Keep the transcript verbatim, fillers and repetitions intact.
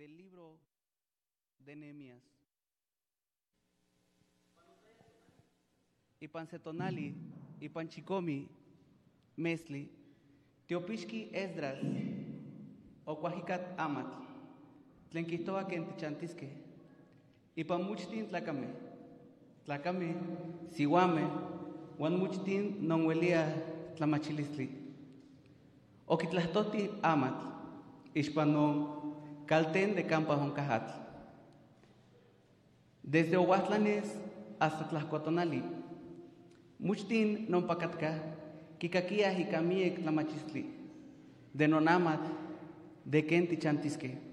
del libro de Nehemías. Ipan setonali, ipan chikomi, mesli, teopixki Esdras, okuajikat amatl, tlen kijtoa ken tichantiskej, ipan muchtin tlakame, tlakame, siuame, uan muchtin non uelia tlamachilistli. Okitlahtoti amatl, ixpan non calten de campa onkajatl. Desde Oahtlanes hasta Tlahcotonali, muchtin non pacatka, kikakiah ika miek tlamachistli, de nonamat, de ken tichantiske.